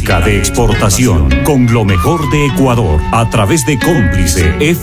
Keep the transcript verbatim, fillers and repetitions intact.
música de exportación con lo mejor de Ecuador a través de Cómplice F